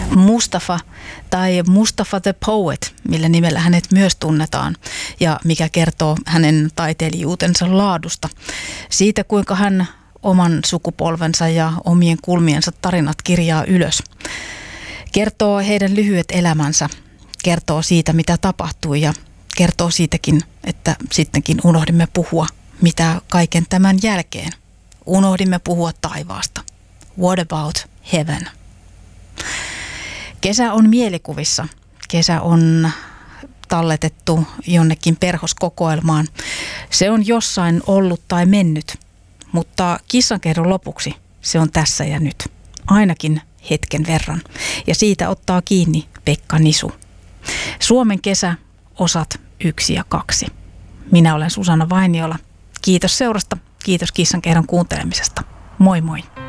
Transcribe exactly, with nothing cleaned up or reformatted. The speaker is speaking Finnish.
Mustafa tai Mustafa the Poet, millä nimellä hänet myös tunnetaan ja mikä kertoo hänen taiteilijuutensa laadusta. Siitä, kuinka hän oman sukupolvensa ja omien kulmiensa tarinat kirjaa ylös. Kertoo heidän lyhyet elämänsä, kertoo siitä, mitä tapahtui ja kertoo siitäkin, että sittenkin unohdimme puhua, mitä kaiken tämän jälkeen. Unohdimme puhua taivaasta. What about heaven? Kesä on mielikuvissa. Kesä on talletettu jonnekin perhoskokoelmaan. Se on jossain ollut tai mennyt, mutta kissankehdon lopuksi se on tässä ja nyt. Ainakin hetken verran. Ja siitä ottaa kiinni Pekka Nisu. Suomen kesä, osat yksi ja kaksi. Minä olen Susanna Vainiola. Kiitos seurasta. Kiitos kissankehdon kuuntelemisesta. Moi moi.